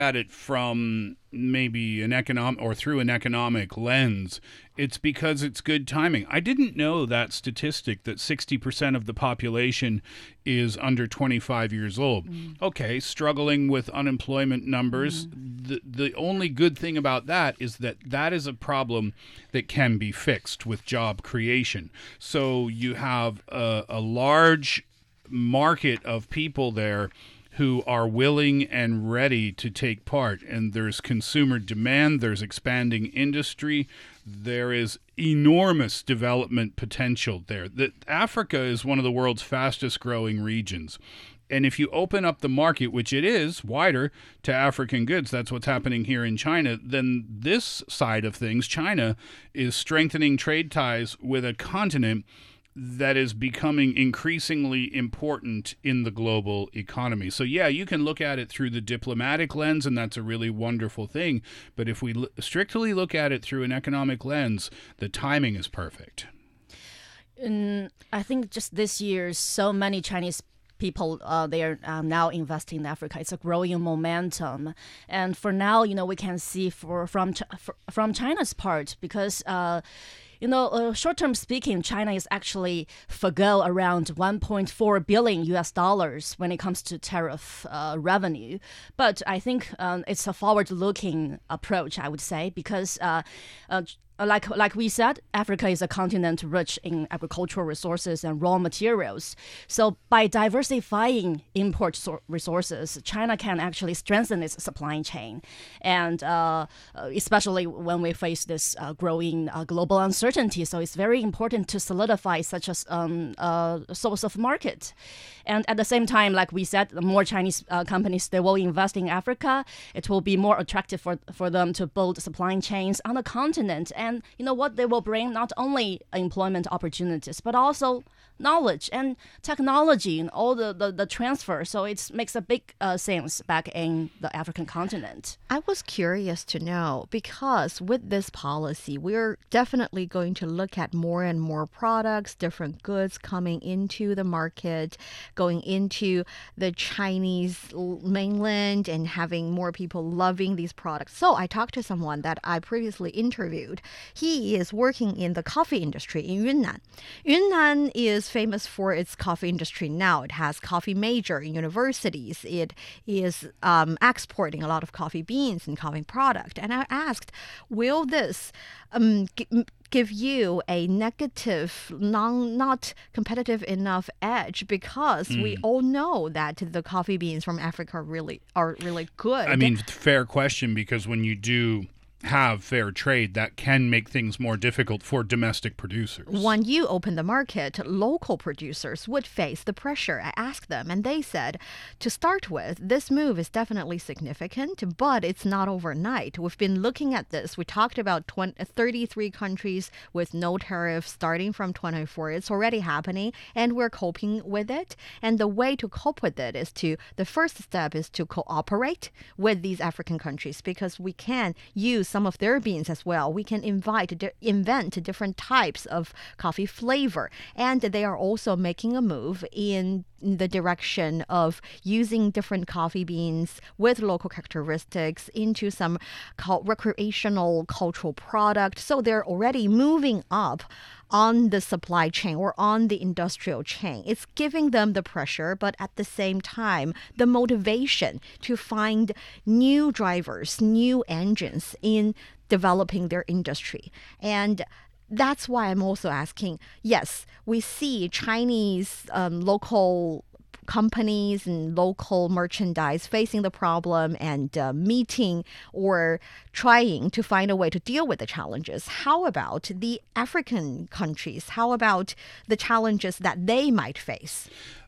at it from maybe an economic or through an economic lens, it's because it's good timing. I didn't know that statistic that 60% of the population is under 25 years old. Okay, struggling with unemployment numbers. The only good thing about that is that that is a problem that can be fixed with job creation. So you have a large market of people there who are willing and ready to take part. And there's consumer demand, there's expanding industry, there is enormous development potential there. Africa is one of the world's fastest growing regions. And if you open up the market, which it is, wider to African goods, that's what's happening here in China, then this side of things, China, is strengthening trade ties with a continent that is becoming increasingly important in the global economy. So yeah, you can look at it through the diplomatic lens, and that's a really wonderful thing. But if we strictly look at it through an economic lens, the timing is perfect. I think just this year, so many Chinese people they are now investing in Africa. It's a growing momentum, and for now, we can see from China's part because. Short-term speaking, China is actually forgo around 1.4 billion US dollars when it comes to tariff revenue. But I think it's a forward-looking approach, I would say, because like we said, Africa is a continent rich in agricultural resources and raw materials. So by diversifying import resources, China can actually strengthen its supply chain. And especially when we face this growing global uncertainty. So it's very important to solidify such a source of market. And at the same time, like we said, the more Chinese companies, they will invest in Africa. It will be more attractive for them to build supply chains on the continent. And you know what? They will bring not only employment opportunities, but also knowledge and technology and all the transfer. So it makes a big sense back in the African continent. I was curious to know, because with this policy, we're definitely going to look at more and more products, different goods coming into the market, going into the Chinese mainland and having more people loving these products. So I talked to someone that I previously interviewed. He is working in the coffee industry in Yunnan. Yunnan is famous for its coffee industry now. It has coffee major in universities. It is exporting a lot of coffee beans and coffee product. And I asked, will this give you a negative, not competitive enough edge? Because we all know that the coffee beans from Africa are really good. I mean, fair question, because when you do have fair trade, that can make things more difficult for domestic producers. When you open the market, local producers would face the pressure. I asked them, and they said, to start with, this move is definitely significant, but it's not overnight. We've been looking at this. We talked about 33 countries with no tariffs starting from 24. It's already happening, and we're coping with it. And the way to cope with it is the first step is to cooperate with these African countries, because we can use some of their beans as well. We can invent different types of coffee flavor. And they are also making a move in the direction of using different coffee beans with local characteristics into some recreational cultural product. So they're already moving up on the supply chain or on the industrial chain. It's giving them the pressure, but at the same time, the motivation to find new drivers, new engines in developing their industry. And that's why I'm also asking, yes, we see Chinese local companies and local merchandise facing the problem and meeting or trying to find a way to deal with the challenges. How about the African countries? How about the challenges that they might face?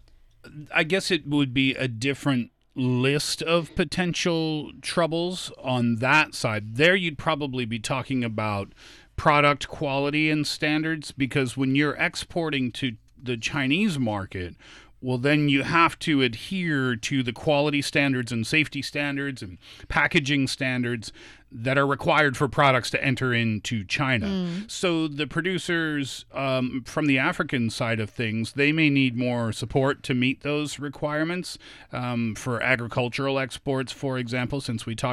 I guess it would be a different list of potential troubles on that side. There you'd probably be talking about product quality and standards, because when you're exporting to the Chinese market, well, then you have to adhere to the quality standards and safety standards and packaging standards that are required for products to enter into China. So the producers from the African side of things, they may need more support to meet those requirements for agricultural exports, for example, since we talked